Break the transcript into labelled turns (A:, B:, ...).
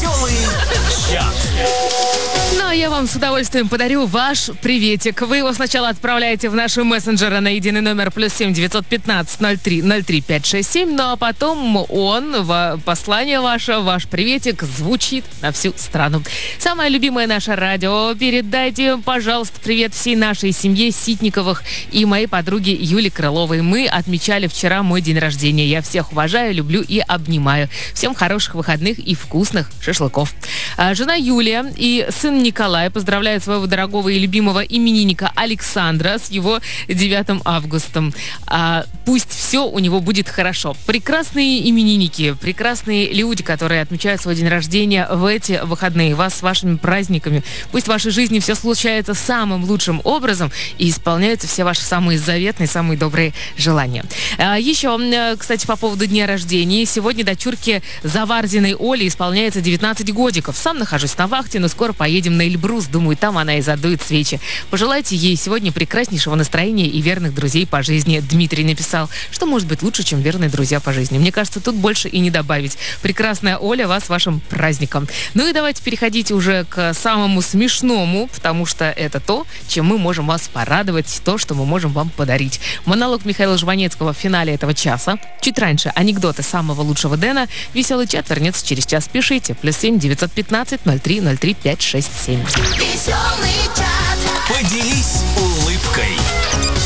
A: Веселый чат.
B: Ну, а я вам с удовольствием подарю ваш приветик. Вы его сначала отправляете в наши мессенджеры на единый номер +7 915 03 03 567, ну а потом послание ваше, ваш приветик звучит на всю страну. Самое любимое наше радио. Передайте, пожалуйста, привет всей нашей семье Ситниковых и моей подруге Юле Крыловой. Мы отмечали вчера мой день рождения. Я всех уважаю, люблю и обнимаю. Всем хороших выходных и вкусных шашлыков. Жена Юлия и сын Николай поздравляют своего дорогого и любимого именинника Александра с его 9 августа. Пусть все у него будет хорошо. Прекрасные именинники, прекрасные люди, которые отмечают свой день рождения в эти выходные. Вас с вашими праздниками. Пусть в вашей жизни все случается самым лучшим образом и исполняются все ваши самые заветные, самые добрые желания. Еще, кстати, по поводу дня рождения. Сегодня дочурке Заварзиной Оле исполняется 19 годиков. Сам нахожусь на вахте, но скоро поедем на Эльбрус. Думаю, там она и задует свечи. Пожелайте ей сегодня прекраснейшего настроения и верных друзей по жизни. Дмитрий написал, что может быть лучше, чем верные друзья по жизни. Мне кажется, тут больше и не добавить. Прекрасная Оля, вас с вашим праздником. Ну и давайте переходите уже к самому смешному, потому что это то, чем мы можем вас порадовать, то, что мы можем вам подарить. Монолог Михаила Жванецкого в финале этого часа. Чуть раньше анекдоты самого лучшего Дэна. Веселый чат вернется через час. Пишите. +7 915 03 03 567.
A: Веселый чат. Поделись улыбкой.